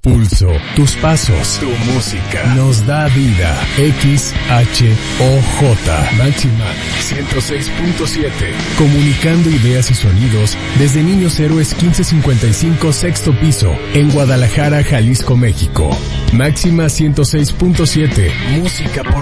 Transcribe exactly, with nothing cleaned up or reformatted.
pulso, tus pasos, tu música, nos da vida. X H O J, Máxima ciento seis punto siete, comunicando ideas y sonidos desde Niños Héroes quince cincuenta y cinco, sexto piso, en Guadalajara, Jalisco, México. Máxima ciento seis punto siete, música por